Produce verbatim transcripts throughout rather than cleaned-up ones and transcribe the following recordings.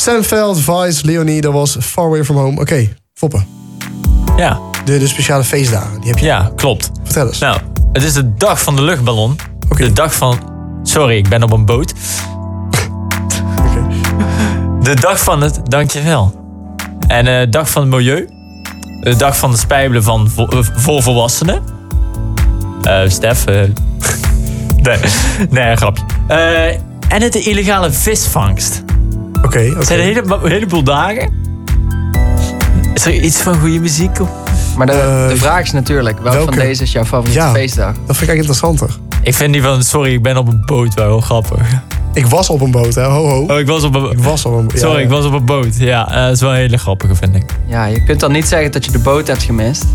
Sam Veld, Vice, Leonie, dat was Far Away From Home. Oké, okay, Foppe. Ja. De, de speciale feestdagen, die heb je. Ja, klopt. Vertel eens. Nou, het is de dag van de luchtballon. Okay. De dag van... Sorry, ik ben op een boot. Okay. De dag van het... Dankjewel. En de uh, dag van het milieu. De dag van het spijbelen van vo, uh, volwassenen. Uh, Stef. Uh, nee, nee, een grapje. Uh, en het de illegale visvangst. Oké, okay, oké. Okay. Het zijn een, hele, een heleboel dagen. Is er iets van goede muziek op? Maar de, uh, de vraag is natuurlijk, welke, welke van deze is jouw favoriete ja, feestdag? Dat vind ik eigenlijk interessanter. Ik vind die van, sorry, ik ben op een boot wel heel grappig. Ik was op een boot, hè? Ho, ho. Oh, ik was op een, ik was op een boot. Sorry, ja, ja. ik was op een boot. Ja, uh, dat is wel een hele grappige, vind ik. Ja, je kunt dan niet zeggen dat je de boot hebt gemist.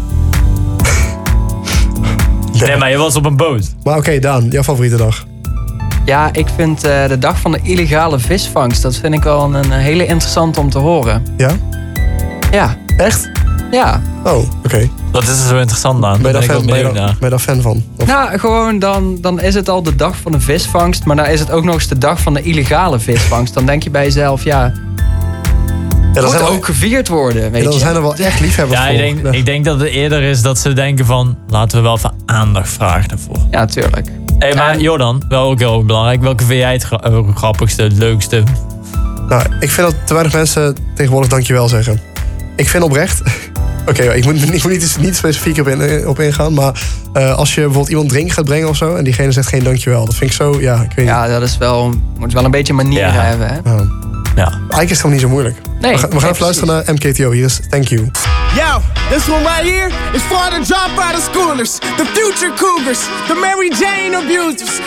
nee. nee, maar je was op een boot. Maar oké, okay, Daan, jouw favoriete dag? Ja, ik vind uh, de dag van de illegale visvangst, dat vind ik wel een, een hele interessante om te horen. Ja? Ja. Echt? Ja. Oh, oké. Okay. Wat is er zo interessant aan? Ben je daar fan, ben je daar, ben je daar fan van? Of? Nou, gewoon dan, dan is het al de dag van de visvangst, maar dan is het ook nog eens de dag van de illegale visvangst. Dan denk je bij jezelf, ja... Ja, dat moet ook wel... gevierd worden, weet ja, dan je. zijn er wel echt liefhebbers ja, voor. Ik denk, ja. ik denk dat het eerder is dat ze denken van... laten we wel even aandacht vragen daarvoor. Ja, tuurlijk. Hey, maar en... Jordan, wel ook heel belangrijk. Welke vind jij het gra- grappigste, het leukste? Nou, ik vind dat te weinig mensen tegenwoordig dankjewel zeggen. Ik vind oprecht... Oké, okay, ik moet, ik moet niet, niet specifiek op, in, op ingaan, maar uh, als je bijvoorbeeld iemand drink gaat brengen of zo en diegene zegt geen dankjewel, dat vind ik zo, ja, ik weet ja, niet. dat is wel, moet wel een beetje manieren ja. hebben, hè? Ja. Ja. Eigenlijk is het gewoon niet zo moeilijk. Nee, we gaan, we gaan even luisteren naar M K T O. Hier is Thank You. Yo, this one right here is for the dropout of schoolers, the future cougars, the Mary Jane abusers,